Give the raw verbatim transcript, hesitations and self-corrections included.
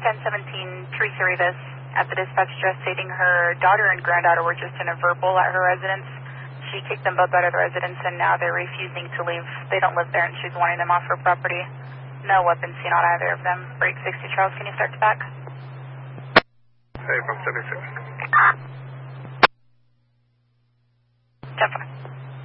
ten seventeen Teresa Rivas at the dispatch address stating her daughter and granddaughter were just in a verbal at her residence. She kicked them both out of the residence, and now they're refusing to leave. They don't live there, and she's wanting them off her property. No weapons seen on either of them. Break sixty, Charles, can you start to back? Hey, from seventy-six.